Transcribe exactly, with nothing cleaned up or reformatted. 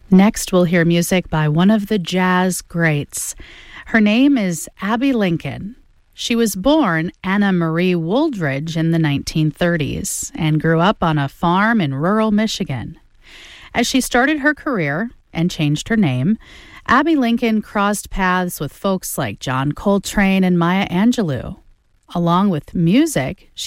Next, we'll hear music by one of the jazz greats. Her name is Abbey Lincoln. She was born Anna Marie Wooldridge in the nineteen thirties and grew up on a farm in rural Michigan. As she started her career and changed her name, Abbey Lincoln crossed paths with folks like John Coltrane and Maya Angelou. Along with music,